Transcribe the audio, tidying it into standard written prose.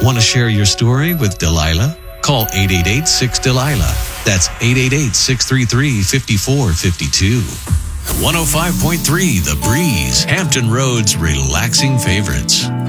Want to share your story with Delilah? Call 888-6-DELILAH. That's 888-633-5452. 105.3 The Breeze, Hampton Road's relaxing favorites.